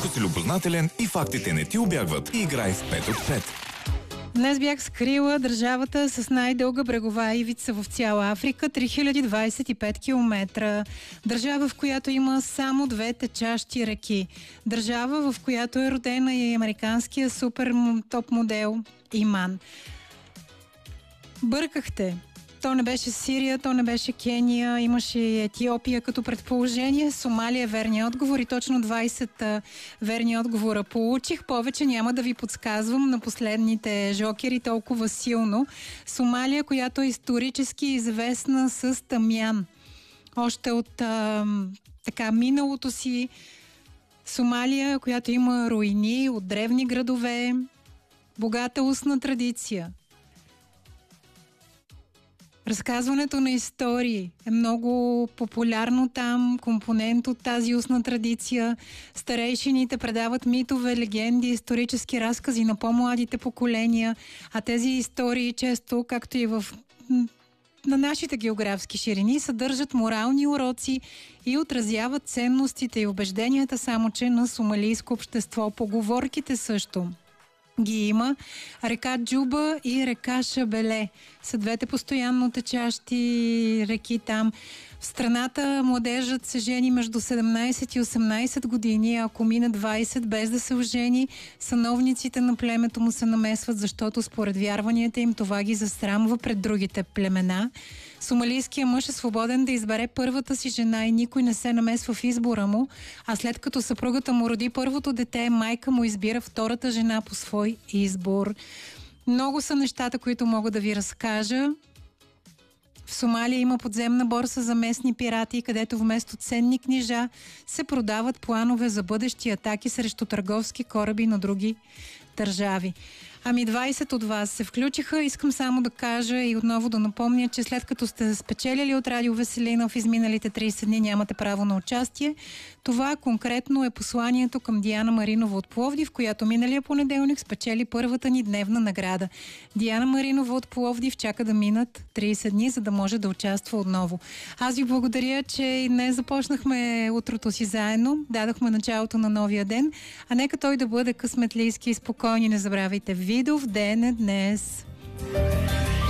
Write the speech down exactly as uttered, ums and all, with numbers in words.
Ако си любознателен и фактите не ти убягват, играй в пет от пет. Днес бях скрила държавата с най-дълга брегова ивица в цяла Африка, три хиляди двадесет и пет километра. Държава, в която има само две течащи реки. Държава, в която е родена и американския супер топ модел Иман. Бъркахте. То не беше Сирия, то не беше Кения, имаше и Етиопия като предположение. Сомалия е верният отговор и точно двадесет верни отговора получих. Повече няма да ви подсказвам на последните жокери толкова силно. Сомалия, която е исторически известна с тамян. Още от а, така миналото си. Сомалия, която има руини от древни градове, богата устна традиция. Разказването на истории е много популярно там, компонент от тази устна традиция. Старейшините предават митове, легенди, исторически разкази на по-младите поколения, а тези истории често, както и в на нашите географски ширини, съдържат морални уроци и отразяват ценностите и убежденията, само че на сомалийско общество. Поговорките също ги има. Река Джуба и река Шабеле са двете постоянно течащи реки там. В страната младежът се жени между седемнадесет и осемнадесет години, а ако мина двадесет без да се ожени, сановниците на племето му се намесват, защото според вярванията им това ги засрамва пред другите племена. Сомалийският мъж е свободен да избере първата си жена и никой не се намесва в избора му, а след като съпругата му роди първото дете, майка му избира втората жена по свой избор. Много са нещата, които мога да ви разкажа. В Сомалия има подземна борса за местни пирати, където вместо ценни книжа се продават планове за бъдещи атаки срещу търговски кораби на други държави. Ами двадесет от вас се включиха. Искам само да кажа и отново да напомня, че след като сте спечелили от Радио Веселина в изминалите тридесет дни, нямате право на участие. Това конкретно е посланието към Диана Маринова от Пловдив, която миналия понеделник спечели първата ни дневна награда. Диана Маринова от Пловдив чака да минат тридесет дни, за да може да участва отново. Аз ви благодаря, че и днес започнахме утрото си заедно. Дадохме началото на новия ден, а нека той да бъде късметлийски и спокойни. Не забравяйте, Видов ден е днес.